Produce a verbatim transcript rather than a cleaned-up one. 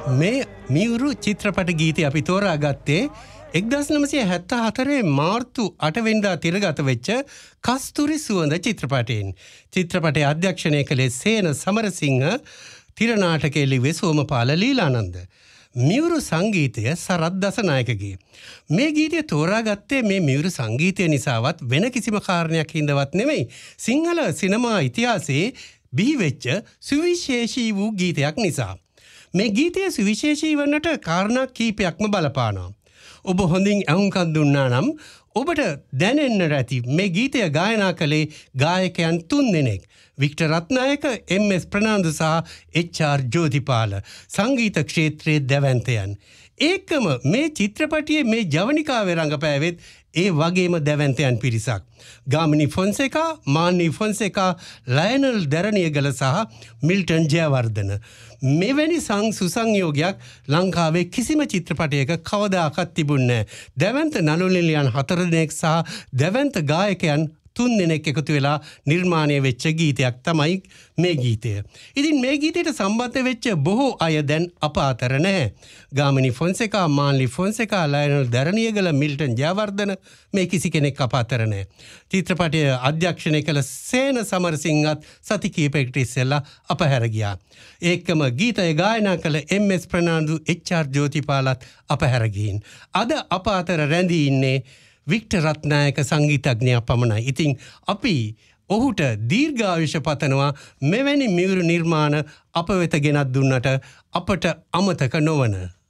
මේ මියුරු චිත්‍රපට ගීතය අපි තෝරාගත්තේ එක්දහස් නවසිය හැත්තෑ හතරේ මාර්තු අට වෙනිදා තිරගත වෙච්ච කස්තුරි සුවඳ චිත්‍රපටයෙන්. චිත්‍රපටයේ අධ්‍යක්ෂණය කළේ සේන සමරසිංහ, තිරනාටකයේ ලිව්වේ සෝමපාල ලීලානන්ද. මියුරු සංගීතය සරත් දසනායකගේ. මේ ගීතය තෝරාගත්තේ මේ මියුරු සංගීතය නිසාවත් වෙන කිසිම කාරණයක් හින්දාවත් නෙමෙයි. සිංහල සිනමා ඉතිහාසයේ බිහිවෙච්ච සුවිශේෂී වූ ගීතයක් නිසා. මේ ගීතය සුවිශේෂී වන්නට කාරණා කීපයක්ම බලපානවා. ඔබ හොඳින් ඇහුම්කන් දුන්නා නම් ඔබට දැනෙන්නට ඇති මේ ගීතය ගායනා කළේ ගායකයන් තුන් දෙනෙක්. වික්ටර් රත්නායක, එම් එස් ප්‍රනාන්දු සහ එච් ආර් ජෝතිපාල. සංගීත ක්ෂේත්‍රයේ දැවැන්තයන්. ඒකම මේ චිත්‍රපටියේ මේ ජවනිකාවේ රංගපෑවෙත් ඒ වගේම දැවැන්තයන් පිරිසක්. ගාමිණී ෆොන්සේකා, මාන්නී ෆොන්සේකා, ලයනල් දැරණියගල සහ මිල්ටන් ජයවර්ධන. මෙවැනි සං සුසංයෝගයක් ලංකාවේ කිසිම චිත්‍රපටයක කවදාකවත් තිබුණේ නැහැ. දැවැන්ත නළු නිළියන් හතර දෙනෙක් සහ දැවැන්ත ගායකයන් තුන් දෙනෙක් එකතු වෙලා නිර්මාණය වෙච්ච ගීතයක් තමයි මේ ගීතය. ඉතින් මේ ගීතයට සම්බන්ධ වෙච්ච බොහෝ අය දැන් අප අතර නැහැ. ගාමිණී ෆොන්සේකා, මාන්ලි ෆොන්සේකා, ලයනල් දැරණියගල, මිල්ටන් ජයවර්ධන මේ කිසි කෙනෙක් අප අතර නැහැ. චිත්‍රපටය අධ්‍යක්ෂණය කළ සේන සමරසිංහත් සති කිහිපයකට ඉස්සෙල්ලා අප හැර ගියා. ඒකම ගීතය ගායනා කළ එම් එස් ප්‍රනාන්දු, එච් ආර් ජෝතිපාලත් අප හැර ගිහින්. අද අප අතර රැඳී ඉන්නේ වික්ටර් රත්නායක සංගීතඥයා පමණයි. ඉතින් අපි ඔහුට දීර්ඝායුෂ පතනවා මෙවැනි මියුරු නිර්මාණ අප වෙත ගෙනත් දුන්නට අපට අමතක නොවන.